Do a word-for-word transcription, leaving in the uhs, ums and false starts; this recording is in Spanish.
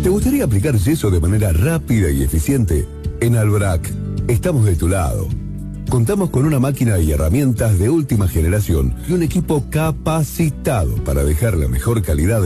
¿Te gustaría aplicar yeso de manera rápida y eficiente? En Albrac estamos de tu lado. Contamos con una máquina y herramientas de última generación y un equipo capacitado para dejar la mejor calidad